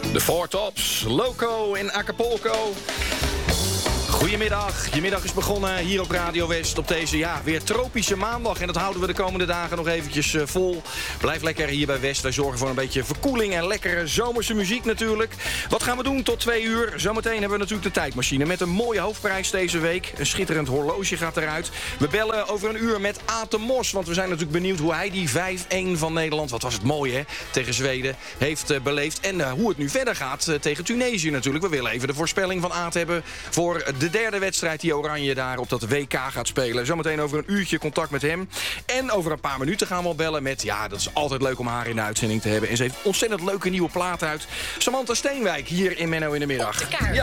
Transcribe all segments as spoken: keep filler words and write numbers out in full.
De Four Tops, Loco in Acapulco. Goedemiddag, je middag is begonnen hier op Radio West op deze ja, weer tropische maandag. En dat houden we de komende dagen nog eventjes uh, vol. Blijf lekker hier bij West. Wij zorgen voor een beetje verkoeling en lekkere zomerse muziek natuurlijk. Wat gaan we doen tot twee uur? Zometeen hebben we natuurlijk de tijdmachine met een mooie hoofdprijs deze week. Een schitterend horloge gaat eruit. We bellen over een uur met Aad de Mos, want we zijn natuurlijk benieuwd hoe hij die vijf-een van Nederland, wat was het mooi hè, tegen Zweden, heeft uh, beleefd. En uh, hoe het nu verder gaat uh, tegen Tunesië natuurlijk. We willen even de voorspelling van Aad hebben voor de de derde wedstrijd die Oranje daar op dat W K gaat spelen. Zometeen over een uurtje contact met hem. En over een paar minuten gaan we al bellen met... Ja, dat is altijd leuk om haar in de uitzending te hebben. En ze heeft ontzettend leuke nieuwe plaat uit. Samantha Steenwijk hier in Menno in de Middag. Op de kaart. Ja.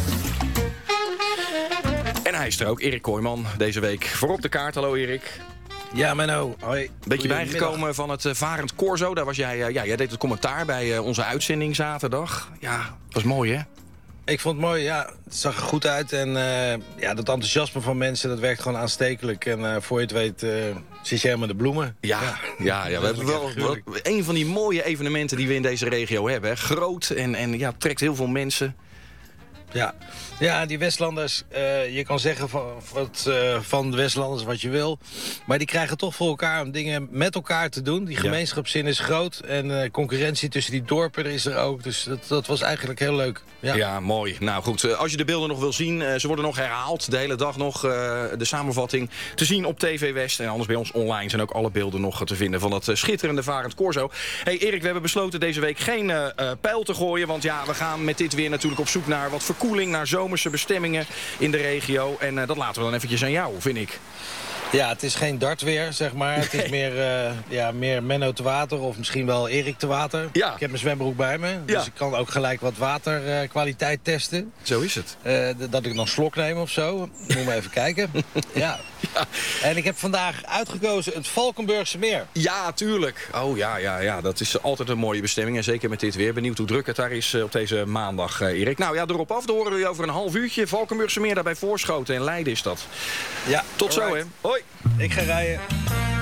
En hij is er ook, Erik Kooijman, deze week voorop de kaart. Hallo Erik. Ja, Menno. Hoi. Beetje bijgekomen van het uh, Varend Corso. Daar was jij, uh, ja, jij deed het commentaar bij uh, onze uitzending zaterdag. Ja, was mooi hè? Ik vond het mooi, ja. Het zag er goed uit. En uh, ja, dat enthousiasme van mensen, dat werkt gewoon aanstekelijk. En uh, voor je het weet uh, zit je helemaal de bloemen. Ja, ja, ja, ja we hebben wel, wel een van die mooie evenementen die we in deze regio hebben. Hè. Groot en, en ja, trekt heel veel mensen. Ja, ja die Westlanders, uh, je kan zeggen van, wat, uh, van de Westlanders wat je wil. Maar die krijgen toch voor elkaar om dingen met elkaar te doen. Die gemeenschapszin is groot. En uh, concurrentie tussen die dorpen er is er ook. Dus dat, dat was eigenlijk heel leuk. Ja. ja, mooi. Nou goed, uh, als je de beelden nog wil zien, uh, ze worden nog herhaald. De hele dag nog uh, de samenvatting te zien op T V West. En anders bij ons online zijn ook alle beelden nog te vinden van dat uh, schitterende Varend Corso. Hey Erik, we hebben besloten deze week geen uh, uh, pijl te gooien. Want ja, we gaan met dit weer natuurlijk op zoek naar wat verkoeling, naar zomerse bestemmingen in de regio. En uh, dat laten we dan eventjes aan jou, vind ik. Ja, het is geen dartweer, zeg maar. Nee. Het is meer, uh, ja, meer Menno te water of misschien wel Erik te water. Ja. Ik heb mijn zwembroek bij me, dus ja. ik kan ook gelijk wat waterkwaliteit uh, testen. Zo is het. Uh, dat ik nog slok neem of zo. Moet maar even kijken. Ja. Ja. En ik heb vandaag uitgekozen het Valkenburgse Meer. Ja, tuurlijk. Oh ja, ja, ja, dat is altijd een mooie bestemming. En zeker met dit weer. Benieuwd hoe druk het daar is uh, op deze maandag, uh, Erik. Nou ja, erop af. Dan horen we je over een half uurtje. Valkenburgse Meer, daarbij Voorschoten en Leiden is dat. Ja. Tot alright. Zo, hè. Hoi. Ik ga rijden.